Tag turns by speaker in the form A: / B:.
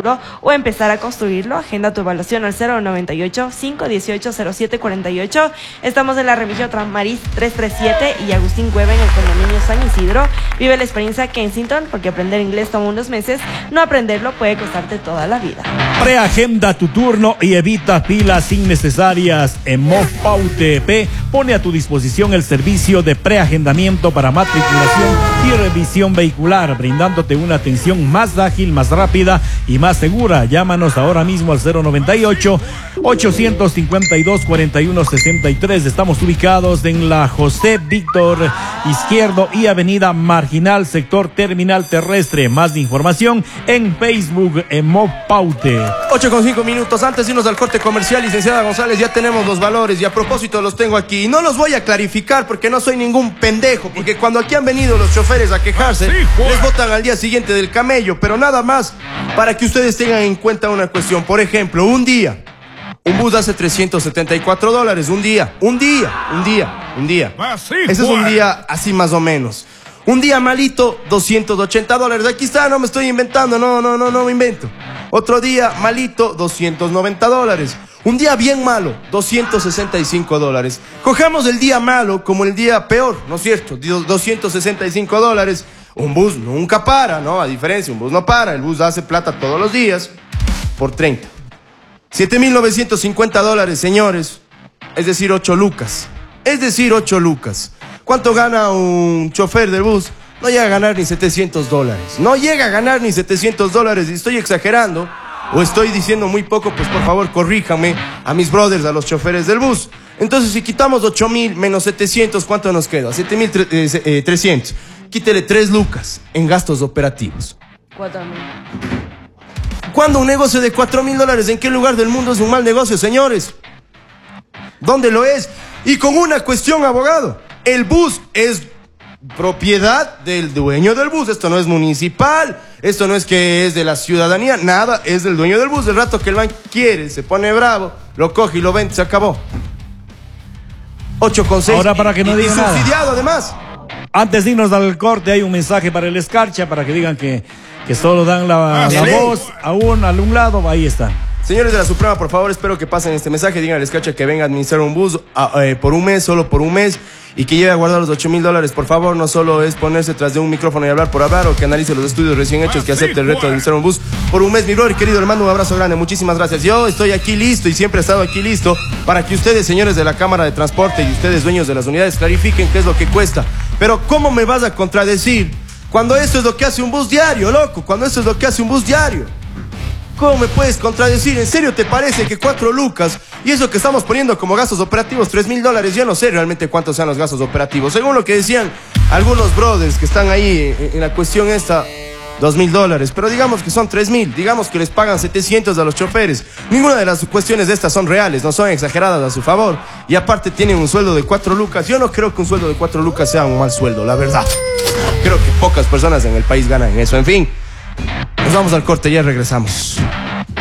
A: seguro o empezar a construirlo. Agenda tu evaluación al 098-518-0748. Estamos en la Remigio Tramaris 337 y Agustín Cueva en el condominio San Isidro. Vive la experiencia Kensington, porque aprender inglés toma unos meses, no aprenderlo puede costarte toda la vida.
B: Preagenda tu turno y evita filas innecesarias. En MOVPAUTP pone a tu disposición el servicio de preagendamiento para matriculación y revisión vehicular, brindándote una atención más ágil, más rápida y más segura. Llámanos ahora mismo al 098-852-4163. Estamos ubicados en la José Víctor Izquierdo y Avenida Marginal, sector Terminal Terrestre. Más información en Facebook en MOVPAUTE.
C: 8:05 antes de irnos al corte comercial, licenciada González, ya tenemos los valores y a propósito los tengo aquí. Y no los voy a clarificar porque no soy ningún pendejo, porque cuando aquí han venido los choferes a quejarse, les botan al día siguiente del camello, pero nada más para que ustedes tengan en cuenta una cuestión. Por ejemplo, un día, un bus hace $374, un día. Ese es un día así más o menos. Un día malito, $280. Aquí está, no me estoy inventando, no me invento. Otro día malito, $290. Un día bien malo, $265. Cojamos el día malo como el día peor, ¿no es cierto? $265. Un bus nunca para, ¿no? A diferencia, un bus no para. El bus hace plata todos los días por 30. $7,950, señores. Es decir, 8 lucas. ¿Cuánto gana un chofer de bus? No llega a ganar ni $700. No llega a ganar ni $700. Y estoy exagerando o estoy diciendo muy poco, pues por favor corríjame a mis brothers, a los choferes del bus. Entonces, si quitamos 8,000 menos 700, ¿cuánto nos queda? 7,300. Quítele 3 lucas en gastos operativos.
A: 4,000.
C: ¿Cuándo un negocio de $4,000? ¿En qué lugar del mundo es un mal negocio, señores? ¿Dónde lo es? Y con una cuestión, abogado. El bus es propiedad del dueño del bus. Esto no es municipal. Esto no es que es de la ciudadanía. Nada, es del dueño del bus. El rato que el man quiere, se pone bravo, lo coge y lo vende, se acabó. 8,6.
B: Ahora para que no digan nada.
C: Subsidiado además.
B: Antes de irnos al corte hay un mensaje para el Escarcha, para que digan que solo dan la voz a un lado. Ahí está.
C: Señores de la Suprema, por favor, espero que pasen este mensaje. Digan al Escarcha que venga a administrar un bus por un mes, solo por un mes, y que lleve a guardar los $8,000. Por favor, no solo es ponerse tras de un micrófono y hablar por hablar, o que analice los estudios recién hechos, que acepte el reto de administrar un bus por un mes. Mi brother querido, le mando un abrazo grande. Muchísimas gracias. Yo estoy aquí listo y siempre he estado aquí listo para que ustedes, señores de la Cámara de Transporte, y ustedes, dueños de las unidades, clarifiquen qué es lo que cuesta. Pero ¿cómo me vas a contradecir cuando esto es lo que hace un bus diario, loco? Cuando esto es lo que hace un bus diario. ¿Cómo me puedes contradecir? ¿En serio te parece que 4 lucas y eso que estamos poniendo como gastos operativos, $3,000? Yo no sé realmente cuántos sean los gastos operativos. Según lo que decían algunos brothers que están ahí en la cuestión esta, $2,000. Pero digamos que son 3,000. Digamos que les pagan 700 a los choferes. Ninguna de las cuestiones de estas son reales, no son exageradas a su favor. Y aparte tienen un sueldo de 4 lucas. Yo no creo que un sueldo de 4 lucas sea un mal sueldo, la verdad. Creo que pocas personas en el país ganan eso. En fin, nos vamos al corte y ya regresamos.